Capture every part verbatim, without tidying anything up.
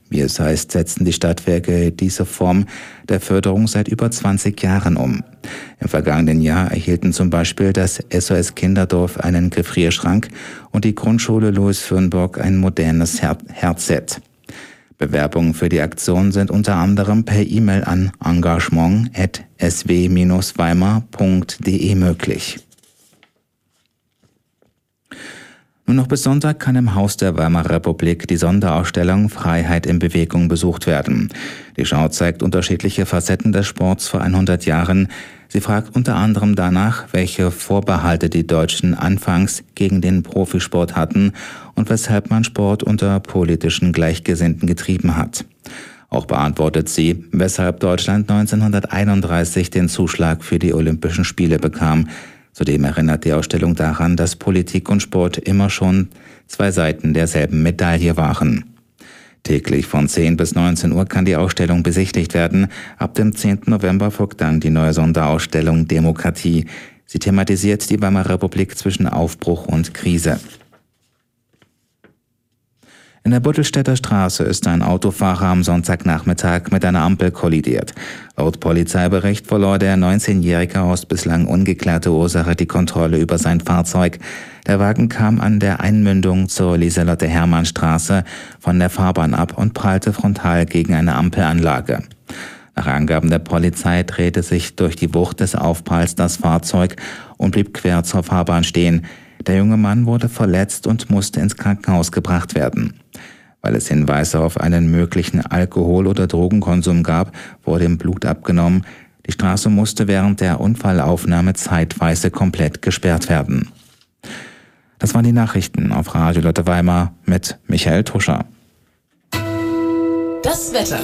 Wie es heißt, setzen die Stadtwerke diese Form der Förderung seit über zwanzig Jahren um. Im vergangenen Jahr erhielten zum Beispiel das S O S Kinderdorf einen Gefrierschrank und die Grundschule Louis Fürnburg ein modernes Her- Herdset. Bewerbungen für die Aktion sind unter anderem per E-Mail an engagement at s w dash weimar punkt d e möglich. Nur noch bis Sonntag kann im Haus der Weimarer Republik die Sonderausstellung Freiheit in Bewegung besucht werden. Die Schau zeigt unterschiedliche Facetten des Sports vor hundert Jahren. Sie fragt unter anderem danach, welche Vorbehalte die Deutschen anfangs gegen den Profisport hatten und weshalb man Sport unter politischen Gleichgesinnten getrieben hat. Auch beantwortet sie, weshalb Deutschland neunzehnhunderteinunddreißig den Zuschlag für die Olympischen Spiele bekam. Zudem erinnert die Ausstellung daran, dass Politik und Sport immer schon zwei Seiten derselben Medaille waren. Täglich von zehn bis neunzehn Uhr kann die Ausstellung besichtigt werden. Ab dem zehnten November folgt dann die neue Sonderausstellung Demokratie. Sie thematisiert die Weimarer Republik zwischen Aufbruch und Krise. In der Buttelstädter Straße ist ein Autofahrer am Sonntagnachmittag mit einer Ampel kollidiert. Laut Polizeibericht verlor der neunzehnjährige aus bislang ungeklärter Ursache die Kontrolle über sein Fahrzeug. Der Wagen kam an der Einmündung zur Lieselotte-Hermann-Straße von der Fahrbahn ab und prallte frontal gegen eine Ampelanlage. Nach Angaben der Polizei drehte sich durch die Wucht des Aufpralls das Fahrzeug und blieb quer zur Fahrbahn stehen. Der junge Mann wurde verletzt und musste ins Krankenhaus gebracht werden. Weil es Hinweise auf einen möglichen Alkohol- oder Drogenkonsum gab, wurde ihm Blut abgenommen. Die Straße musste während der Unfallaufnahme zeitweise komplett gesperrt werden. Das waren die Nachrichten auf Radio Lotte Weimar mit Michael Tuscher. Das Wetter.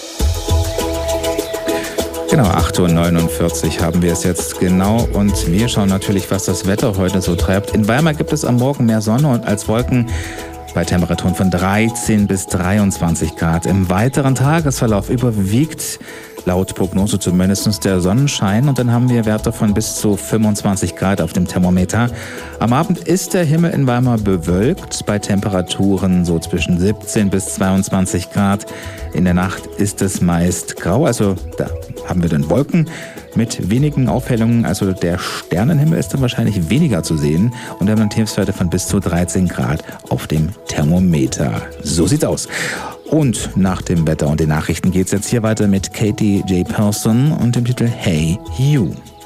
Genau, acht Uhr neunundvierzig haben wir es jetzt genau und wir schauen natürlich, was das Wetter heute so treibt. In Weimar gibt es am Morgen mehr Sonne und als Wolken bei Temperaturen von dreizehn bis dreiundzwanzig Grad. Im weiteren Tagesverlauf überwiegt laut Prognose zumindest der Sonnenschein und dann haben wir Werte von bis zu fünfundzwanzig Grad auf dem Thermometer. Am Abend ist der Himmel in Weimar bewölkt bei Temperaturen so zwischen siebzehn bis zweiundzwanzig Grad. In der Nacht ist es meist grau, also da haben wir dann Wolken mit wenigen Aufhellungen, also der Sternenhimmel ist dann wahrscheinlich weniger zu sehen und wir haben dann Tiefstwerte von bis zu dreizehn Grad auf dem Thermometer. So sieht's aus. Und nach dem Wetter und den Nachrichten geht's jetzt hier weiter mit Katie J. Person und dem Titel Hey You.